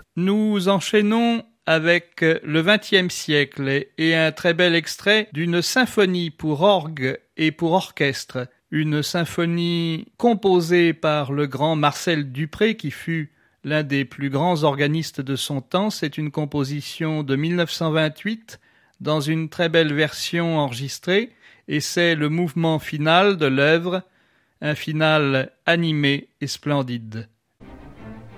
Nous enchaînons avec le XXe siècle et un très bel extrait d'une symphonie pour orgue et pour orchestre. Une symphonie composée par le grand Marcel Dupré qui fut l'un des plus grands organistes de son temps. C'est une composition de 1928 dans une très belle version enregistrée et c'est le mouvement final de l'œuvre, un final animé et splendide.